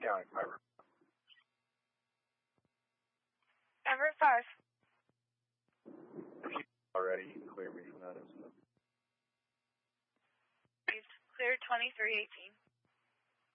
County, Everett. Everett 5. If you already, you can clear me from that incident. Cleared 2318.